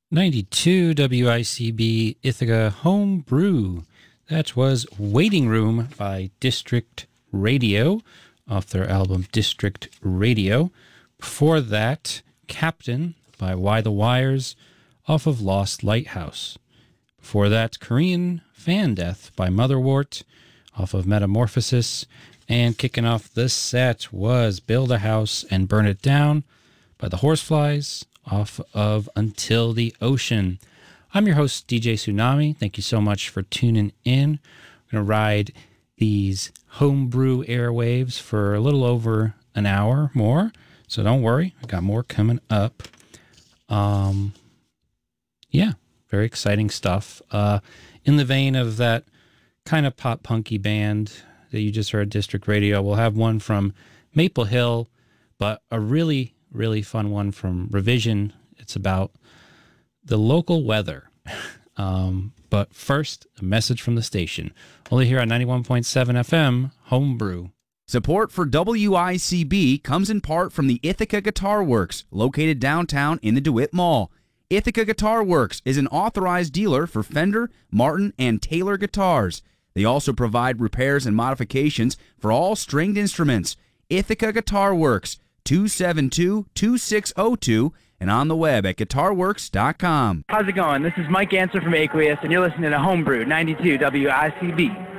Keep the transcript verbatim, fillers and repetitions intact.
ninety-two W I C B Ithaca Home Brew. That was Waiting Room by District Radio off their album District Radio. Before that, Captain by Why the Wires off of Lost Lighthouse. Before that, Korean Fan Death by Motherwort off of Metamorphosis. And kicking off this set was Build a House and Burn It Down by the Horseflies off of Until the Ocean. I'm your host, D J Tsunami. Thank you so much for tuning in. We're going to ride these homebrew airwaves for a little over an hour more. So don't worry, I got more coming up. Um, yeah, very exciting stuff. Uh, in the vein of that kind of pop punky band that you just heard, District Radio, we'll have one from Maple Hill, but a really, really fun one from Revision. It's about the local weather. um, but first, a message from the station. Only here on ninety-one point seven F M, Homebrew. Support for W I C B comes in part from the Ithaca Guitar Works, located downtown in the DeWitt Mall. Ithaca Guitar Works is an authorized dealer for Fender, Martin, and Taylor guitars. They also provide repairs and modifications for all stringed instruments. Ithaca Guitar Works, two seven two, two six zero two, and on the web at guitar works dot com. How's it going? This is Mike Answer from Aqueous, and you're listening to Homebrew ninety-two W I C B.